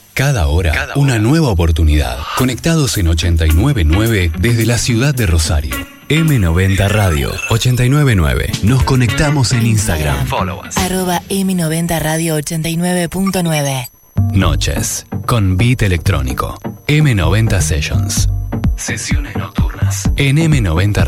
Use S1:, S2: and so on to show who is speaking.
S1: Cada hora, una nueva oportunidad. Conectados en 89.9 desde la ciudad de Rosario. M90 Radio 89.9. Nos conectamos en Instagram.
S2: Follow us. @M90 Radio 89.9.
S1: Noches con beat electrónico. M90 Sessions. Sesiones nocturnas en M90